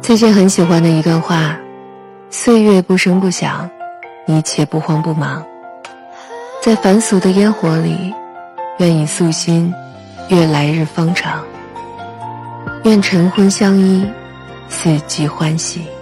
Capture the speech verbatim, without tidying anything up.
最近很喜欢的一段话，岁月不声不响，一切不慌不忙，在凡俗的烟火里，愿以素心悦来日方长，愿晨昏相依，四季欢喜。